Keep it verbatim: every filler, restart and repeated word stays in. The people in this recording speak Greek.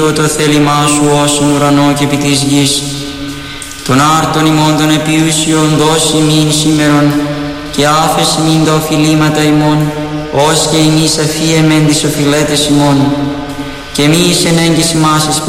το θέλημά σου όσον ουρανό και επί της γης. Τον άρτον ημών των επιούσιων δώσει μην σήμερον και άφεση μην τα οφειλήματα ημών, ως και εμείς αφίεμεν τις οφειλέτες ημών. Και μη εισενέγγις ημάς εις